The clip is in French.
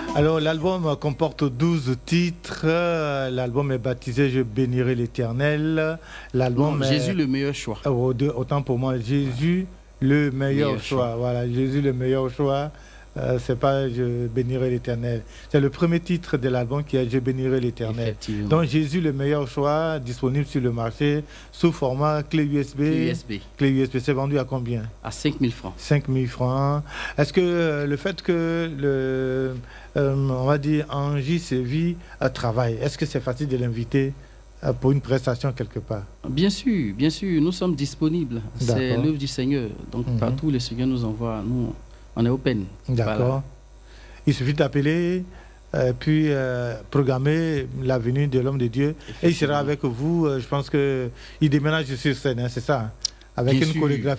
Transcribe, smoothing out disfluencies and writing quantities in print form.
Alors, l'album comporte 12 titres. L'album est baptisé Je bénirai l'Éternel. L'album Jésus, le meilleur choix. Autant pour moi, Jésus, le meilleur choix. Voilà, Jésus, le meilleur choix. C'est pas Je bénirai l'Éternel. C'est le premier titre de l'album qui est Je bénirai l'Éternel. Donc, Jésus, le meilleur choix, disponible sur le marché sous format clé USB. Clé USB, c'est vendu à combien? À 5 000 francs. 5 000 francs. Est-ce que le fait que on va dire Angie Séville travaille, est-ce que c'est facile de l'inviter pour une prestation quelque part? Bien sûr, nous sommes disponibles. C'est l'œuvre du Seigneur. Donc, partout le Seigneur nous envoie, nous, on est open. D'accord. Voilà. Il suffit d'appeler, puis programmer la venue de l'homme de Dieu. Et il sera avec vous. Je pense qu'il déménage sur scène, hein, c'est ça? Avec une chorégraphie.